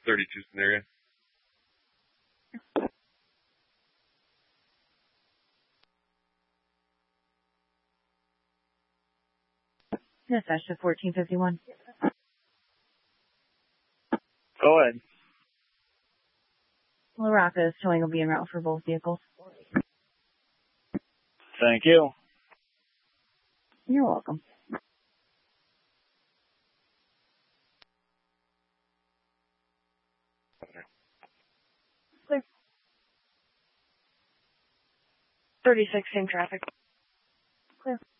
32 scenario. Dispatch to 1451. Go ahead. La Rocca's towing will be en route for both vehicles. Thank you. You're welcome. Clear. 36, same traffic. Clear.